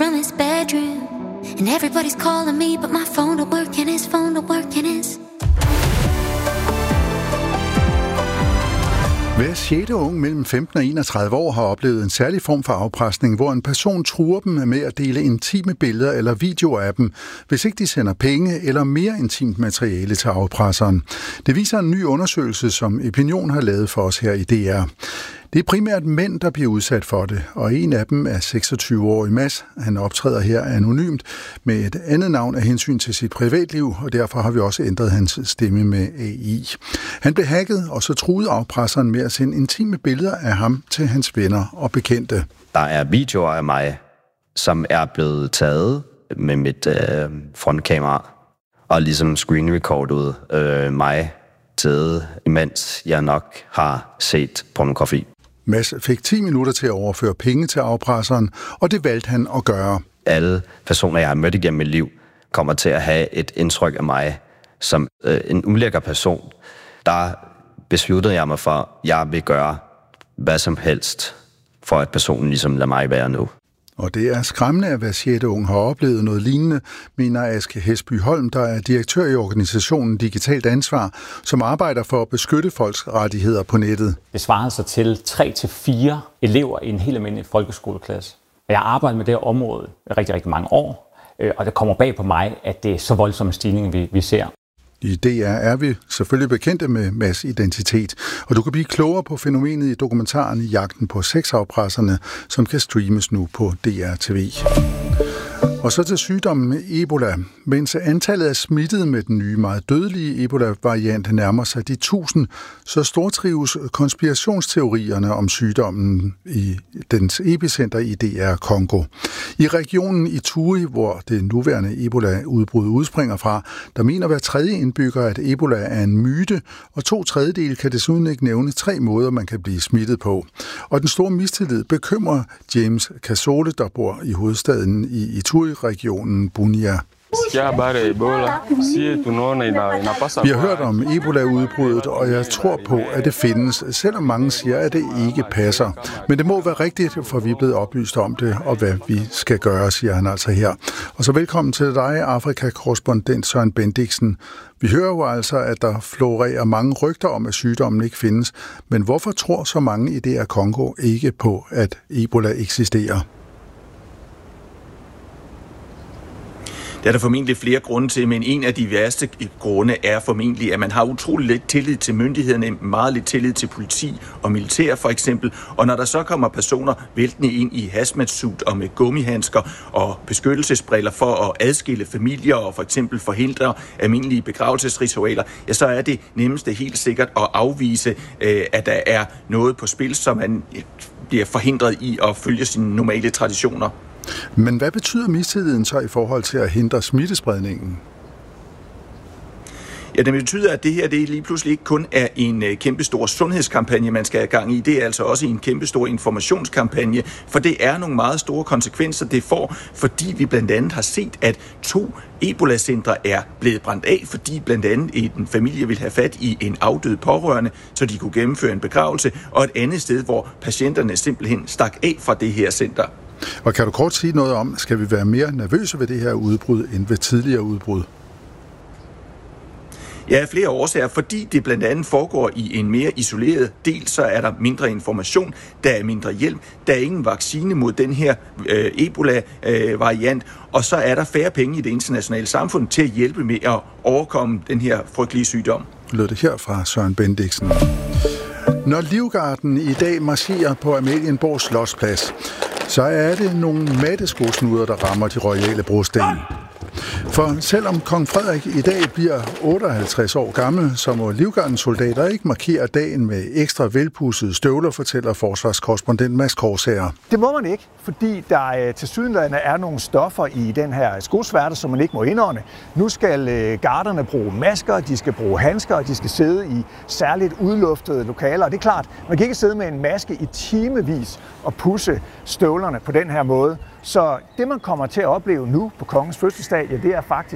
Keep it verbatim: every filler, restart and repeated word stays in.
from his bedroom. And everybody's calling me, but my phone don't work and his phone don't work and his... Hver sjette ung mellem femten og enogtredive år har oplevet en særlig form for afpresning, hvor en person truer dem med at dele intime billeder eller videoer af dem, hvis ikke de sender penge eller mere intimt materiale til afpresseren. Det viser en ny undersøgelse, som Epinion har lavet for os her i D R. Det er primært mænd, der bliver udsat for det, og en af dem er seksogtyve-årig Mads. Han optræder her anonymt med et andet navn af hensyn til sit privatliv, og derfor har vi også ændret hans stemme med A I. Han blev hacket, og så truede afpresseren med at sende intime billeder af ham til hans venner og bekendte. Der er videoer af mig, som er blevet taget med mit øh, frontkamera, og ligesom screenrecordet øh, mig taget, imens jeg nok har set pornografi. Mads fik ti minutter til at overføre penge til afpresseren, og det valgte han at gøre. Alle personer, jeg har mødt igennem mit liv, kommer til at have et indtryk af mig som øh, en ulækker person. Der besluttede jeg mig for, at jeg vil gøre hvad som helst, for at personen ligesom lader mig være nu. Og det er skræmmende, at hver sjette ung har oplevet noget lignende, mener Aske Hesby Holm, der er direktør i organisationen Digitalt Ansvar, som arbejder for at beskytte folks rettigheder på nettet. Det svarer sig til tre til fire elever i en helt almindelig folkeskoleklasse. Jeg har arbejdet med det her område i rigtig, rigtig mange år, og det kommer bag på mig, at det er så voldsomme stigninger, vi, vi ser. I D R er vi selvfølgelig bekendte med Mads' identitet, og du kan blive klogere på fænomenet i dokumentaren Jagten på sexafpresserne, som kan streames nu på D R T V. Og så til sygdommen Ebola. Mens antallet af smittede med den nye, meget dødelige Ebola-variant nærmer sig de tusind, så stortrives konspirationsteorierne om sygdommen i dens epicenter i D R Congo. I regionen Ituri, hvor det nuværende Ebola-udbrud udspringer fra, der mener hver tredje indbygger, at Ebola er en myte, og to tredjedel kan desuden ikke nævne tre måder, man kan blive smittet på. Og den store mistillid bekymrer James Kasole, der bor i hovedstaden i Ituri-regionen Bunia. Vi har hørt om Ebola-udbruddet, og jeg tror på, at det findes, selvom mange siger, at det ikke passer. Men det må være rigtigt, for vi er blevet oplyst om det, og hvad vi skal gøre, siger han altså her. Og så velkommen til dig, Afrika-korrespondent Søren Bendiksen. Vi hører jo altså, at der florerer mange rygter om, at sygdommen ikke findes. Men hvorfor tror så mange i D R Congo ikke på, at Ebola eksisterer? Der er der formentlig flere grunde til, men en af de værste grunde er formentlig, at man har utrolig lidt tillid til myndighederne, meget lidt tillid til politi og militær for eksempel. Og når der så kommer personer væltende ind i hazmat-suit og med gummihandsker og beskyttelsesbriller for at adskille familier og for eksempel forhindre almindelige begravelsesritualer, ja, så er det nemmeste helt sikkert at afvise, at der er noget på spil, som man bliver forhindret i at følge sine normale traditioner. Men hvad betyder mistilliden så i forhold til at hindre smittespredningen? Ja, det betyder, at det her det lige pludselig ikke kun er en kæmpestor sundhedskampagne, man skal have gang i. Det er altså også en kæmpestor informationskampagne, for det er nogle meget store konsekvenser, det får, fordi vi blandt andet har set, at to Ebola-centre er blevet brændt af, fordi blandt andet en familie vil have fat i en afdød pårørende, så de kunne gennemføre en begravelse, og et andet sted, hvor patienterne simpelthen stak af fra det her center. Og kan du kort sige noget om, skal vi være mere nervøse ved det her udbrud end ved tidligere udbrud? Ja, flere årsager, fordi det blandt andet foregår i en mere isoleret del, så er der mindre information, der er mindre hjælp, der er ingen vaccine mod den her øh, Ebola-variant, øh, og så er der færre penge i det internationale samfund til at hjælpe med at overkomme den her frygtelige sygdom. Lød det her fra Søren Bendiksen. Når Livgarden i dag marcherer på Amalienborg Slotsplads, så er det nogle matteskosnuder, der rammer de royale brosten. For selvom kong Frederik i dag bliver otteoghalvtreds år gammel, så må Livgardens soldater ikke markere dagen med ekstra velpudsede støvler, fortæller forsvarskorrespondent Mads Korsager. Det må man ikke, fordi der til sydenlandet er nogle stoffer i den her skosværte, som man ikke må indånde. Nu skal garderne bruge masker, de skal bruge handsker, og de skal sidde i særligt udluftede lokaler. Og det er klart, man kan ikke sidde med en maske i timevis og pusse støvlerne på den her måde. Så det, man kommer til at opleve nu på kongens fødselsdag, ja, det er faktisk